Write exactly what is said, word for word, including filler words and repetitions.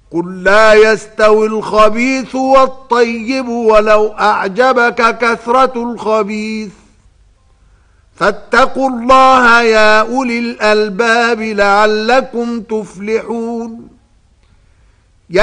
قل لا يستوي الخبيث والطيب ولو أعجبك كثرة الخبيث فاتقوا الله يا أولي الألباب لعلكم تفلحون